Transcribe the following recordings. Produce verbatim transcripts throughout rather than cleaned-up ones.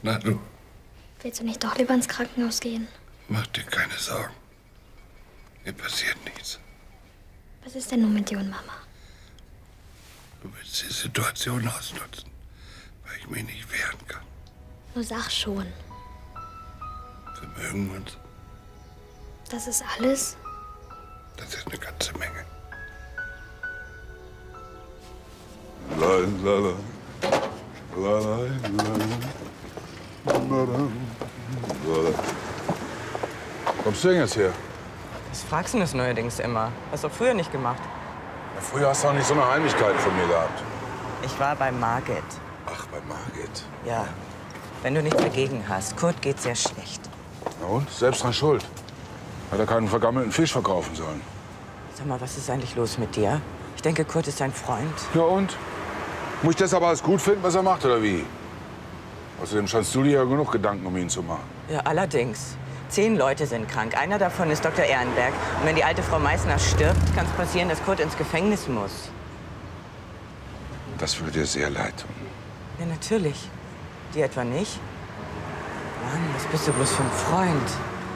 Na du? Willst du nicht doch lieber ins Krankenhaus gehen? Mach dir keine Sorgen. Mir passiert nichts. Was ist denn nun mit dir und Mama? Du willst die Situation ausnutzen, weil ich mich nicht wehren kann. Nur sag schon. Wir mögen uns. Das ist alles? Das ist eine ganze Menge. La, la, la. La, la, la, la, la. Kommst du denn jetzt her? Das fragst du das neuerdings immer. Hast du doch früher nicht gemacht. Ja, früher hast du auch nicht so eine Heimlichkeit von mir gehabt. Ich war bei Margit. Ach, bei Margit. Ja. Wenn du nichts dagegen hast. Kurt geht sehr schlecht. Na und? Selbst dran schuld. Hat er keinen vergammelten Fisch verkaufen sollen. Sag mal, was ist eigentlich los mit dir? Ich denke, Kurt ist dein Freund. Ja und? Muss ich das aber alles gut finden, was er macht, oder wie? Außerdem scheinst du dir ja genug Gedanken um ihn zu machen. Ja, allerdings. Zehn Leute sind krank. Einer davon ist Doktor Ehrenberg. Und wenn die alte Frau Meißner stirbt, kann es passieren, dass Kurt ins Gefängnis muss. Das würde dir sehr leid tun. Ja, natürlich. Dir etwa nicht? Mann, was bist du bloß für ein Freund?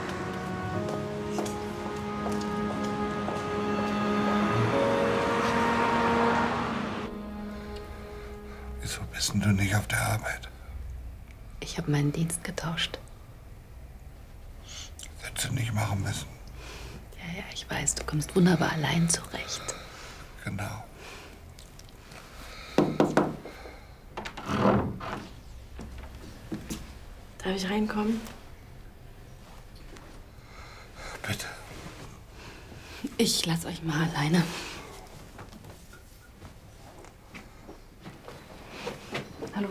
Wieso bist denn du nicht auf der Arbeit? Ich habe meinen Dienst getauscht. Hättest du nicht machen müssen. Ja, ja, ich weiß, du kommst wunderbar allein zurecht. Genau. Darf ich reinkommen? Bitte. Ich lass euch mal alleine. Hallo.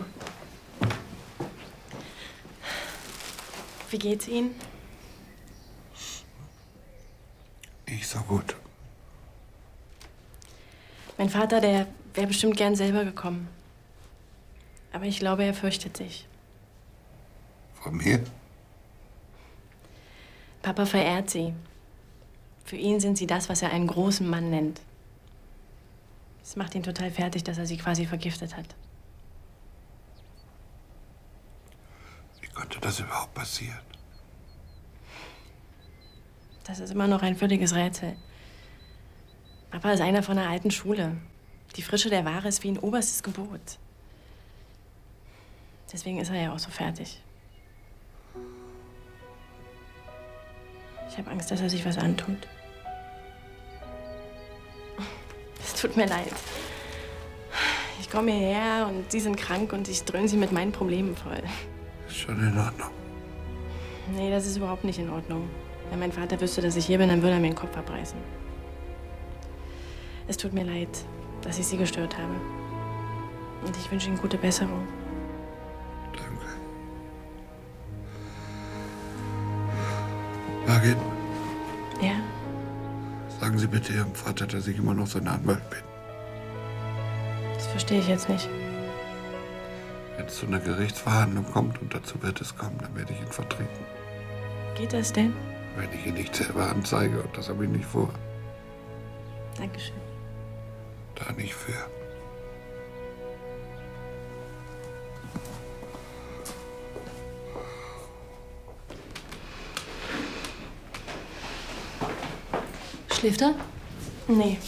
Wie geht's Ihnen? Nicht so gut. Mein Vater, der wäre bestimmt gern selber gekommen. Aber ich glaube, er fürchtet sich. Von mir? Papa verehrt Sie. Für ihn sind Sie das, was er einen großen Mann nennt. Es macht ihn total fertig, dass er Sie quasi vergiftet hat. Wie konnte das überhaupt passieren? Das ist immer noch ein völliges Rätsel. Papa ist einer von der alten Schule. Die Frische der Ware ist wie ein oberstes Gebot. Deswegen ist er ja auch so fertig. Ich habe Angst, dass er sich was antut. Es tut mir leid. Ich komme hierher und Sie sind krank und ich dröhne Sie mit meinen Problemen voll. Ist schon in Ordnung. Nee, das ist überhaupt nicht in Ordnung. Wenn mein Vater wüsste, dass ich hier bin, dann würde er mir den Kopf abreißen. Es tut mir leid, dass ich Sie gestört habe. Und ich wünsche Ihnen gute Besserung. Danke. Margit, Ja? sagen Sie bitte Ihrem Vater, dass ich immer noch sein Anwalt bin. Das verstehe ich jetzt nicht. Wenn es zu einer Gerichtsverhandlung kommt, und dazu wird es kommen, dann werde ich ihn vertreten. Geht das denn? Wenn ich ihn nicht selber anzeige, und das habe ich nicht vor. Dankeschön. Da nicht für. Schläft er? Nee.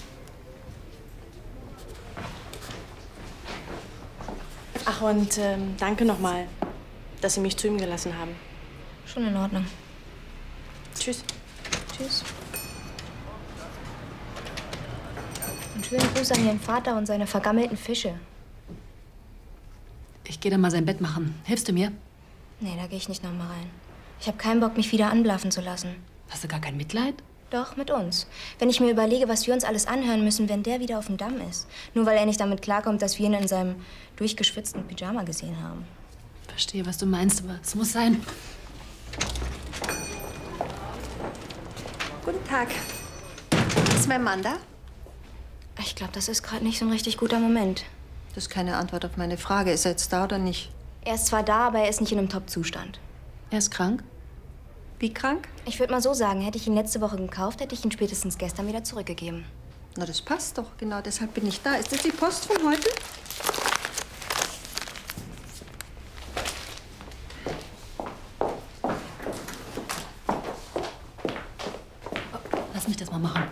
Ach, und ähm, danke nochmal, dass Sie mich zu ihm gelassen haben. Schon in Ordnung. Tschüss. Tschüss. Und schönen Gruß an Ihren Vater und seine vergammelten Fische. Ich gehe dann mal sein Bett machen. Hilfst du mir? Nee, da gehe ich nicht noch mal rein. Ich habe keinen Bock, mich wieder anblaffen zu lassen. Hast du gar kein Mitleid? Doch, mit uns. Wenn ich mir überlege, was wir uns alles anhören müssen, wenn der wieder auf dem Damm ist. Nur weil er nicht damit klarkommt, dass wir ihn in seinem durchgeschwitzten Pyjama gesehen haben. Verstehe, was du meinst, aber es muss sein. Guten Tag. Ist mein Mann da? Ich glaube, das ist gerade nicht so ein richtig guter Moment. Das ist keine Antwort auf meine Frage. Ist er jetzt da oder nicht? Er ist zwar da, aber er ist nicht in einem Top-Zustand. Er ist krank? Wie krank? Ich würde mal so sagen, hätte ich ihn letzte Woche gekauft, hätte ich ihn spätestens gestern wieder zurückgegeben. Na, das passt doch. Genau deshalb bin ich da. Ist das die Post von heute? mich das mal machen.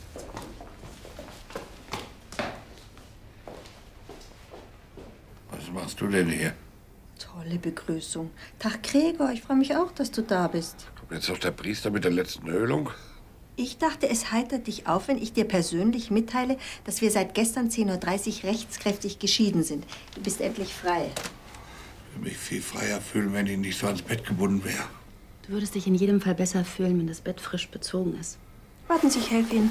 Was machst du denn hier? Tolle Begrüßung. Tag Gregor, ich freue mich auch, dass du da bist. Kommt jetzt noch der Priester mit der letzten Ölung? Ich dachte, es heitert dich auf, wenn ich dir persönlich mitteile, dass wir seit gestern zehn Uhr dreißig rechtskräftig geschieden sind. Du bist endlich frei. Ich würde mich viel freier fühlen, wenn ich nicht so ans Bett gebunden wäre. Du würdest dich in jedem Fall besser fühlen, wenn das Bett frisch bezogen ist. Warten Sie, ich helfe Ihnen.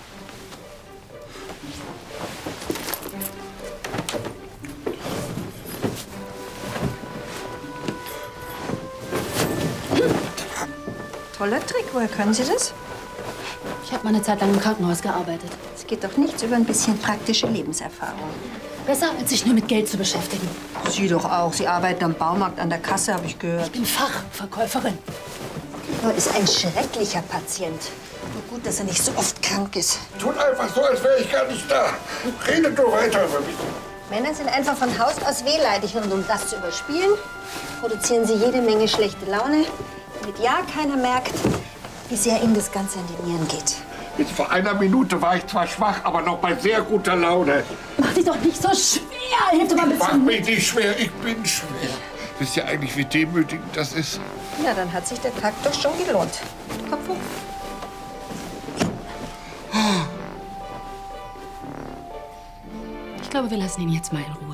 Toller Trick. Woher können Sie das? Ich habe mal eine Zeit lang im Krankenhaus gearbeitet. Es geht doch nichts über ein bisschen praktische Lebenserfahrung. Besser, als sich nur mit Geld zu beschäftigen. Sie doch auch. Sie arbeiten am Baumarkt an der Kasse, habe ich gehört. Ich bin Fachverkäuferin. Er ist ein schrecklicher Patient. Nur gut, dass er nicht so oft krank ist. Tut einfach so, als wäre ich gar nicht da. Redet nur weiter über mich. Männer sind einfach von Haus aus wehleidig. Und um das zu überspielen, produzieren sie jede Menge schlechte Laune, damit ja keiner merkt, wie sehr ihnen das Ganze in die Nieren geht. Bis vor einer Minute war ich zwar schwach, aber noch bei sehr guter Laune. Mach dich doch nicht so schwer. Hilf dir mal ein Mach bisschen. mich nicht schwer, ich bin schwer. Wisst ihr eigentlich, wie demütigend das ist? Ja, dann hat sich der Tag doch schon gelohnt. Kopf hoch. Ich glaube, wir lassen ihn jetzt mal in Ruhe.